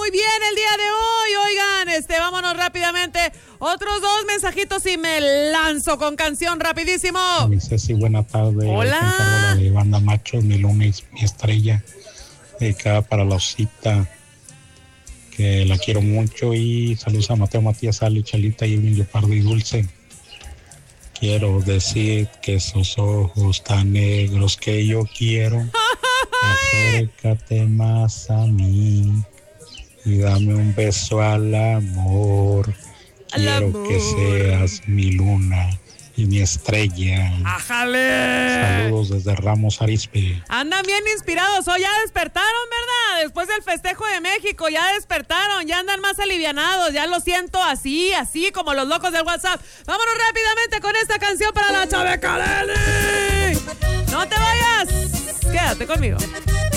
muy bien el día de hoy. Oigan, vámonos rápidamente. Otros 2 mensajitos y me lanzo con canción rapidísimo. Mi Ceci, buena tarde. Hola. De Banda Macho, mi luna y mi estrella. Dedicada para la Osita, que la quiero mucho. Y saludos a Mateo, Matías, Ali, Chalita, Irving, Leopardo y Dulce. Quiero decir que esos ojos tan negros que yo quiero. Acércate más a mí y dame un beso al amor. Quiero que seas mi luna y mi estrella. ¡Ájale! Saludos desde Ramos Arizpe. Andan bien inspirados. Hoy ya despertaron, ¿verdad? Después del festejo de México, ya despertaron, ya andan más alivianados. Ya lo siento así como los locos del WhatsApp. Vámonos rápidamente con esta canción para la Chabeca Leli. No te vayas. Quédate conmigo.